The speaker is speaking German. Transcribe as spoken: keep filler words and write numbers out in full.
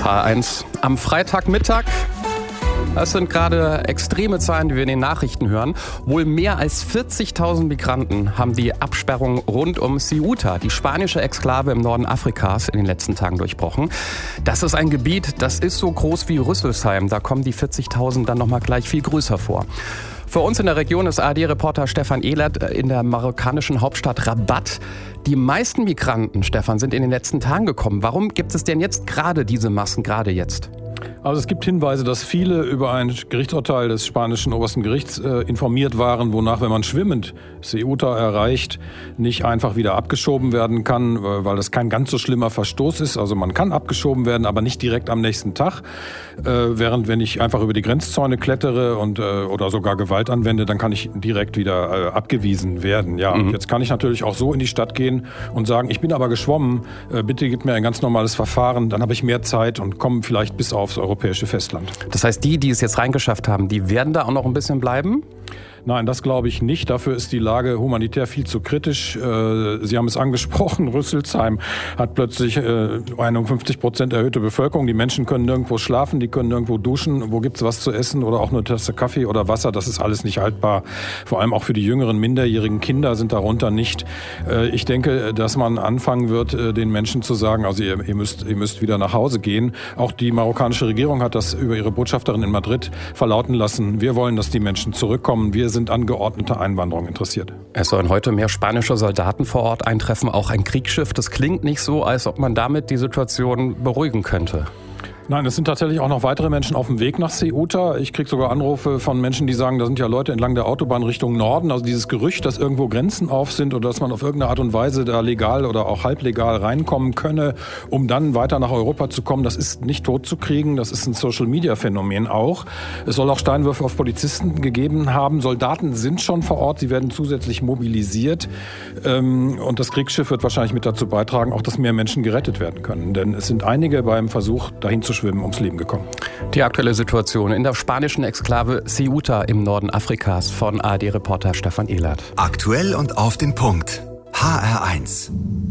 H eins am Freitagmittag. Das sind gerade extreme Zahlen, die wir in den Nachrichten hören. Wohl mehr als vierzigtausend Migranten haben die Absperrung rund um Ceuta, die spanische Exklave im Norden Afrikas, in den letzten Tagen durchbrochen. Das ist ein Gebiet, das ist so groß wie Rüsselsheim. Da kommen die vierzigtausend dann nochmal gleich viel größer vor. Für uns in der Region ist A R D-Reporter Stefan Ehlert in der marokkanischen Hauptstadt Rabat. Die meisten Migranten, Stefan, sind in den letzten Tagen gekommen. Warum gibt es denn jetzt gerade diese Massen, gerade jetzt? Also es gibt Hinweise, dass viele über ein Gerichtsurteil des spanischen obersten Gerichts äh, informiert waren, wonach, wenn man schwimmend Ceuta erreicht, nicht einfach wieder abgeschoben werden kann, weil das kein ganz so schlimmer Verstoß ist. Also man kann abgeschoben werden, aber nicht direkt am nächsten Tag. Äh, während wenn ich einfach über die Grenzzäune klettere und äh, oder sogar Gewalt anwende, dann kann ich direkt wieder äh, abgewiesen werden. Ja, mhm. Jetzt kann ich natürlich auch so in die Stadt gehen und sagen, ich bin aber geschwommen, äh, bitte gib mir ein ganz normales Verfahren, dann habe ich mehr Zeit und komme vielleicht bis aufs europäische Festland. Das heißt, die, die es jetzt reingeschafft haben, die werden da auch noch ein bisschen bleiben? Nein, das glaube ich nicht. Dafür ist die Lage humanitär viel zu kritisch. Sie haben es angesprochen, Rüsselsheim hat plötzlich eine um fünfzig Prozent erhöhte Bevölkerung. Die Menschen können nirgendwo schlafen, die können nirgendwo duschen. Wo gibt es was zu essen oder auch eine Tasse Kaffee oder Wasser? Das ist alles nicht haltbar. Vor allem auch für die jüngeren, minderjährigen Kinder sind darunter nicht. Ich denke, dass man anfangen wird, den Menschen zu sagen, also ihr, ihr, müsst, ihr müsst wieder nach Hause gehen. Auch die marokkanische Regierung hat das über ihre Botschafterin in Madrid verlauten lassen. Wir wollen, dass die Menschen zurückkommen. Wir sind an geordneter Einwanderung interessiert. Es sollen heute mehr spanische Soldaten vor Ort eintreffen, auch ein Kriegsschiff. Das klingt nicht so, als ob man damit die Situation beruhigen könnte. Nein, es sind tatsächlich auch noch weitere Menschen auf dem Weg nach Ceuta. Ich kriege sogar Anrufe von Menschen, die sagen, da sind ja Leute entlang der Autobahn Richtung Norden. Also dieses Gerücht, dass irgendwo Grenzen auf sind oder dass man auf irgendeine Art und Weise da legal oder auch halblegal reinkommen könne, um dann weiter nach Europa zu kommen, das ist nicht totzukriegen. Das ist ein Social-Media-Phänomen auch. Es soll auch Steinwürfe auf Polizisten gegeben haben. Soldaten sind schon vor Ort, sie werden zusätzlich mobilisiert. Und das Kriegsschiff wird wahrscheinlich mit dazu beitragen, auch dass mehr Menschen gerettet werden können. Denn es sind einige beim Versuch, dahin zu schwimmen, ums Leben gekommen. Die aktuelle Situation in der spanischen Exklave Ceuta im Norden Afrikas von A R D-Reporter Stefan Ehlert. Aktuell und auf den Punkt. H R eins.